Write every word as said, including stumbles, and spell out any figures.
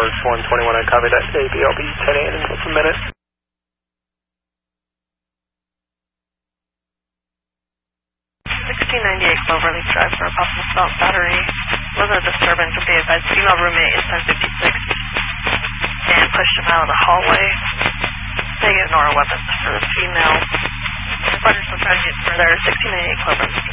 one twenty-one, I copy that. A B L B ten eight in just a minute. sixteen ninety-eight Cloverleaf Drive for a possible salt battery. Was a disturbance of the advised female roommate is ten fifty-six and pushed him out of the hallway. They ignore weapons for the female. Roger, so try to get further. sixteen ninety-eight Cloverleaf